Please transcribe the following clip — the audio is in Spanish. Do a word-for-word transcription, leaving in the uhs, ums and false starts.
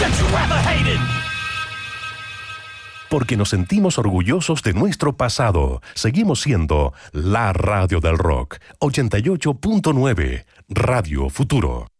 that you ever hated. Porque nos sentimos orgullosos de nuestro pasado. Seguimos siendo la radio del rock. ochenta y ocho punto nueve, Radio Futuro.